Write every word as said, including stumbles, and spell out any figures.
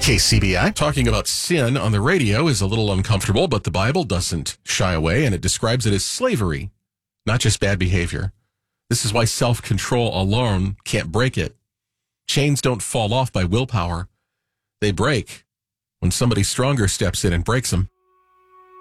K C B I. Talking about sin on the radio is a little uncomfortable, but the Bible doesn't shy away, and it describes it as slavery, not just bad behavior. This is why self-control alone can't break it. Chains don't fall off by willpower. They break when somebody stronger steps in and breaks them.